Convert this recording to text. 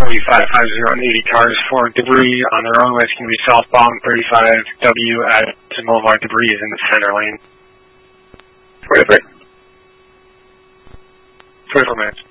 4550 on 80 cars for debris on the runway. It's going to be southbound 35W at Boulevard. Debris is in the center lane. 43. 24 minutes.